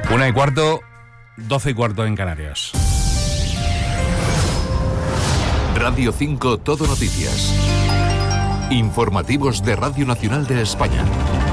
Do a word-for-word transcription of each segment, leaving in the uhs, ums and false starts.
Una y cuarto, doce y cuarto en Canarias. Radio cinco Todo Noticias. Informativos de Radio Nacional de España.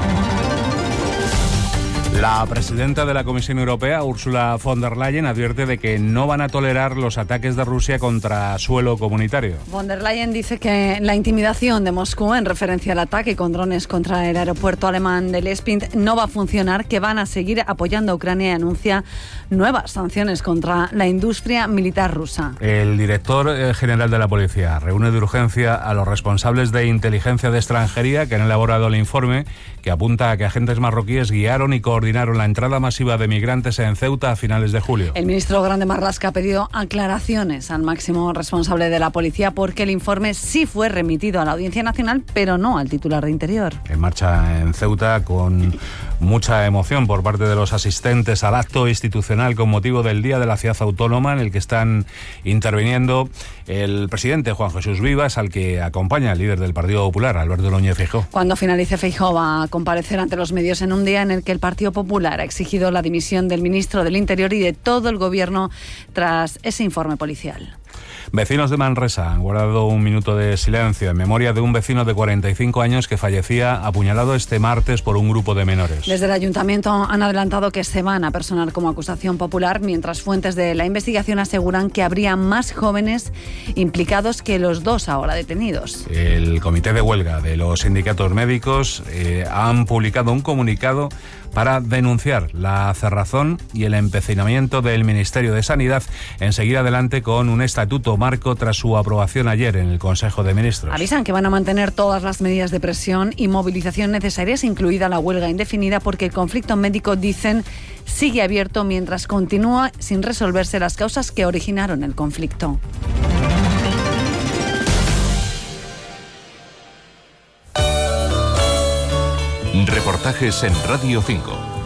La presidenta de la Comisión Europea, Ursula von der Leyen, advierte de que no van a tolerar los ataques de Rusia contra suelo comunitario. Von der Leyen dice que la intimidación de Moscú en referencia al ataque con drones contra el aeropuerto alemán de Lespint no va a funcionar, que van a seguir apoyando a Ucrania y anuncia nuevas sanciones contra la industria militar rusa. El director general de la policía reúne de urgencia a los responsables de inteligencia de extranjería que han elaborado el informe que apunta a que agentes marroquíes guiaron y coordinaron la entrada masiva de migrantes en Ceuta a finales de julio. El ministro Grande Marlaska ha pedido aclaraciones al máximo responsable de la policía porque el informe sí fue remitido a la Audiencia Nacional, pero no al titular de Interior. En marcha en Ceuta con mucha emoción por parte de los asistentes al acto institucional con motivo del Día de la Ciudad Autónoma, en el que están interviniendo el presidente Juan Jesús Vivas, al que acompaña el líder del Partido Popular, Alberto Núñez Feijóo. Cuando finalice, Feijóo va a comparecer ante los medios en un día en el que el Partido Popular ha exigido la dimisión del ministro del Interior y de todo el gobierno tras ese informe policial. Vecinos de Manresa han guardado un minuto de silencio en memoria de un vecino de cuarenta y cinco años que fallecía apuñalado este martes por un grupo de menores. Desde el ayuntamiento han adelantado que se van a personar como acusación popular, mientras fuentes de la investigación aseguran que habría más jóvenes implicados que los dos ahora detenidos. El comité de huelga de los sindicatos médicos eh, han publicado un comunicado para denunciar la cerrazón y el empecinamiento del Ministerio de Sanidad en seguir adelante con un estatuto marco tras su aprobación ayer en el Consejo de Ministros. Avisan que van a mantener todas las medidas de presión y movilización necesarias, incluida la huelga indefinida, porque el conflicto médico, dicen, sigue abierto mientras continúa sin resolverse las causas que originaron el conflicto. Reportajes en Radio cinco.